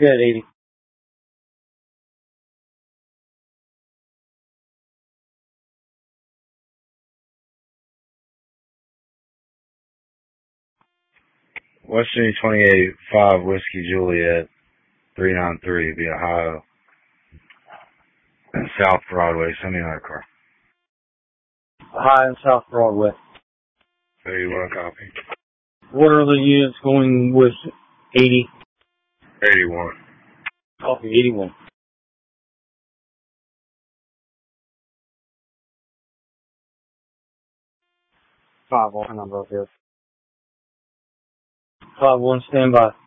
Good, 80. Western 28-5 Whiskey Juliet, 393, via Ohio, South Broadway. Send me another car. High and South Broadway. There you want a copy? What are the units going with 80? 81. Copy, 81. 5-1 number here. 5-1, stand by.